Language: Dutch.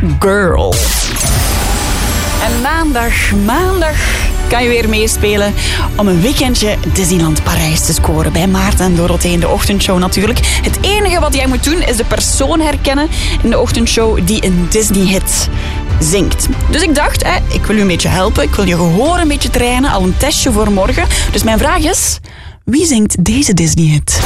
Girl. En maandag kan je weer meespelen om een weekendje Disneyland Parijs te scoren. Bij Maarten en Dorothee in de ochtendshow natuurlijk. Het enige wat jij moet doen is de persoon herkennen in de ochtendshow die een Disney-hit zingt. Dus ik dacht, ik wil je een beetje helpen. Ik wil je gehoor een beetje trainen. Al een testje voor morgen. Dus mijn vraag is, wie zingt deze Disney-hit?